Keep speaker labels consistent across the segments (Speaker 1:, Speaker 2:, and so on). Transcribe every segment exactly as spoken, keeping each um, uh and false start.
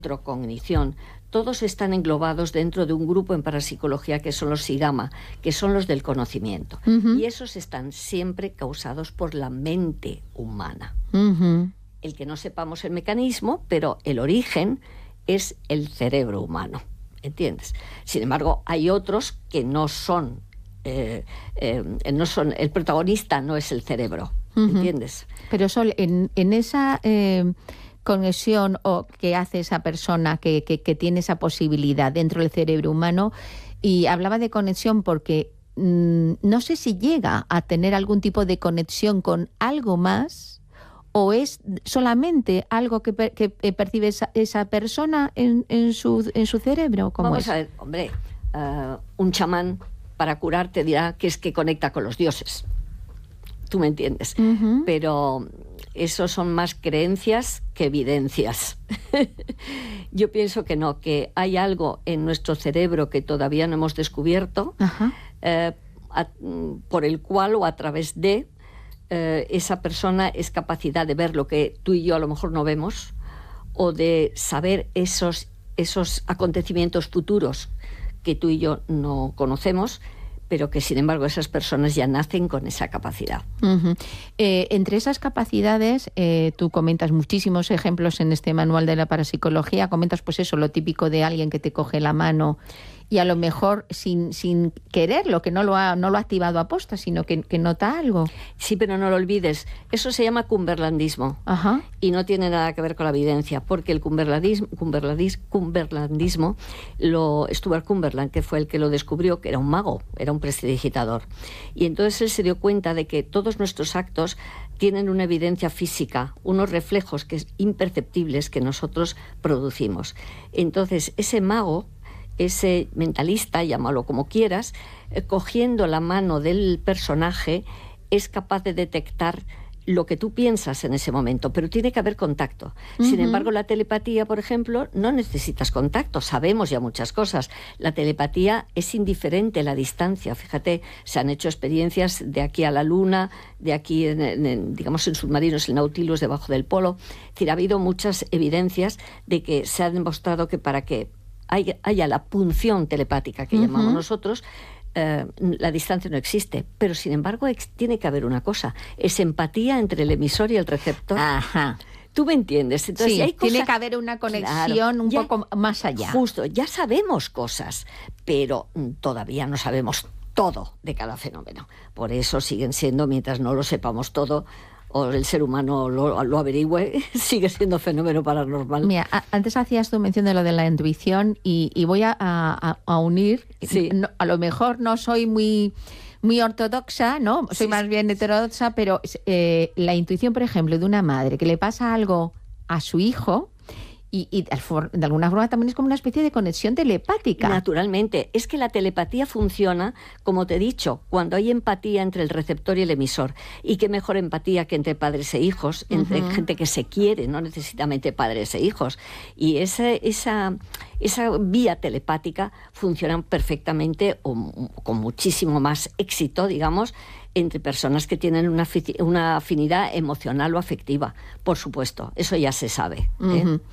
Speaker 1: Cognición, todos están englobados dentro de un grupo en parapsicología que son los sigama, que son los del conocimiento. Uh-huh. Y esos están siempre causados por la mente humana. Uh-huh. El que no sepamos el mecanismo, pero el origen es el cerebro humano, ¿entiendes? Sin embargo, hay otros que no son, eh, eh, no son, el protagonista no es el cerebro, ¿entiendes?
Speaker 2: Uh-huh. Pero Sol, en, en esa... Eh... conexión o que hace esa persona que, que, que tiene esa posibilidad dentro del cerebro humano, y hablaba de conexión porque mmm, no sé si llega a tener algún tipo de conexión con algo más o es solamente algo que, per, que percibe esa, esa persona en, en, su, en su cerebro. ¿Cómo
Speaker 1: Vamos
Speaker 2: es?
Speaker 1: a ver, hombre, uh, un chamán para curarte dirá que es que conecta con los dioses. Tú me entiendes. Uh-huh. Pero eso son más creencias que evidencias. Yo pienso que no, que hay algo en nuestro cerebro que todavía no hemos descubierto, uh-huh. eh, a, por el cual o a través de eh, esa persona es capacidad de ver lo que tú y yo a lo mejor no vemos, o de saber esos, esos acontecimientos futuros que tú y yo no conocemos, pero que sin embargo esas personas ya nacen con esa capacidad.
Speaker 2: Uh-huh. Eh, entre esas capacidades, eh, tú comentas muchísimos ejemplos en este manual de la parapsicología, comentas pues eso, lo típico de alguien que te coge la mano y a lo mejor sin, sin quererlo, que no lo ha, no lo ha activado a posta, sino que, que nota algo.
Speaker 1: Sí, pero no lo olvides, eso se llama cumberlandismo.
Speaker 2: Ajá.
Speaker 1: Y no tiene nada que ver con la evidencia, porque el cumberlandismo, cumberlandismo, cumberlandismo lo, Stuart Cumberland, que fue el que lo descubrió, que era un mago, era un prestidigitador. Y entonces él se dio cuenta de que todos nuestros actos tienen una evidencia física, unos reflejos que es imperceptibles que nosotros producimos. Entonces ese mago, ese mentalista, llámalo como quieras, eh, cogiendo la mano del personaje, es capaz de detectar lo que tú piensas en ese momento, pero tiene que haber contacto. Uh-huh. Sin embargo, la telepatía, por ejemplo, no necesitas contacto, sabemos ya muchas cosas. La telepatía es indiferente a la distancia. Fíjate, se han hecho experiencias de aquí a la Luna, de aquí, en, en, digamos, en submarinos, el Nautilus, debajo del polo. Es decir, ha habido muchas evidencias de que se ha demostrado que para que haya, haya la punción telepática que uh-huh. llamamos nosotros, Uh, la distancia no existe, pero sin embargo ex- tiene que haber una cosa, es empatía entre el emisor y el receptor.
Speaker 2: Ajá.
Speaker 1: ¿Tú me entiendes? Entonces,
Speaker 2: sí,
Speaker 1: si hay cosas,
Speaker 2: tiene que haber una conexión claro, un
Speaker 1: ya,
Speaker 2: poco más allá.
Speaker 1: Justo, ya sabemos cosas, pero todavía no sabemos todo de cada fenómeno. Por eso siguen siendo, mientras no lo sepamos todo, o el ser humano lo, lo averigüe, sigue siendo fenómeno paranormal.
Speaker 2: Mira, a, antes hacías tu mención de lo de la intuición y, y voy a, a, a unir,
Speaker 1: sí.
Speaker 2: no, a lo mejor no soy muy, muy ortodoxa, ¿no? Soy sí, más bien heterodoxa, pero eh, la intuición, por ejemplo, de una madre que le pasa algo a su hijo, Y, y de alguna forma también es como una especie de conexión telepática.
Speaker 1: Naturalmente. Es que la telepatía funciona, como te he dicho, cuando hay empatía entre el receptor y el emisor. Y qué mejor empatía que entre padres e hijos, entre uh-huh. gente que se quiere, no necesariamente padres e hijos. Y esa, esa, esa vía telepática funciona perfectamente o, o con muchísimo más éxito, digamos, entre personas que tienen una, una afinidad emocional o afectiva, por supuesto, eso ya se sabe. ¿eh?
Speaker 2: Uh-huh.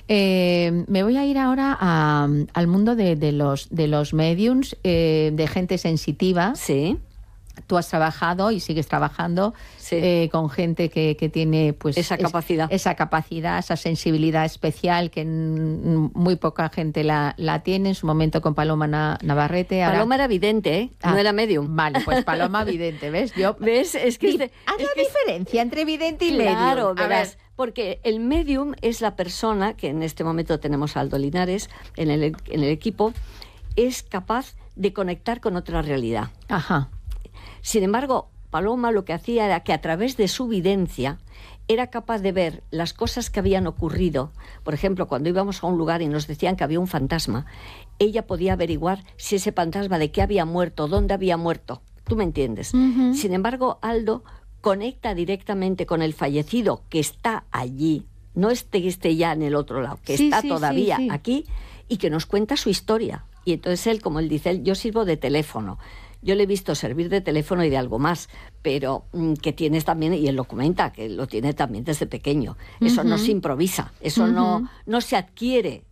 Speaker 2: Eh, me voy a ir ahora a, al mundo de, de, los, de los mediums, eh, de gente sensitiva.
Speaker 1: Sí.
Speaker 2: Tú has trabajado y sigues trabajando
Speaker 1: sí.
Speaker 2: eh, con gente que, que tiene pues
Speaker 1: esa capacidad,
Speaker 2: es, esa capacidad, esa sensibilidad especial que n- muy poca gente la, la tiene. En su momento con Paloma Na- Navarrete. Ahora...
Speaker 1: Paloma era vidente, ¿eh?
Speaker 2: Ah,
Speaker 1: no era medium.
Speaker 2: Vale, pues Paloma vidente, ¿ves? Yo...
Speaker 1: ¿Ves? Es que...
Speaker 2: Di-
Speaker 1: es
Speaker 2: haz
Speaker 1: es
Speaker 2: la
Speaker 1: que
Speaker 2: diferencia es... entre vidente y
Speaker 1: claro,
Speaker 2: medium.
Speaker 1: Claro, verás. Porque el medium es la persona, que en este momento tenemos a Aldo Linares en el, en el equipo, es capaz de conectar con otra realidad.
Speaker 2: Ajá.
Speaker 1: Sin embargo, Paloma lo que hacía era que a través de su videncia era capaz de ver las cosas que habían ocurrido. Por ejemplo, cuando íbamos a un lugar y nos decían que había un fantasma, ella podía averiguar si ese fantasma de qué había muerto, dónde había muerto. ¿Tú me entiendes? Uh-huh. Sin embargo, Aldo conecta directamente con el fallecido que está allí, no esté, esté ya en el otro lado, que
Speaker 2: sí,
Speaker 1: está
Speaker 2: sí,
Speaker 1: todavía
Speaker 2: sí, sí.
Speaker 1: aquí y que nos cuenta su historia. Y entonces él, como él dice, él, yo sirvo de teléfono. Yo le he visto servir de teléfono y de algo más, pero mm, que tienes también, y él lo comenta, que lo tiene también desde pequeño. Eso uh-huh. no se improvisa, eso uh-huh. no, no se adquiere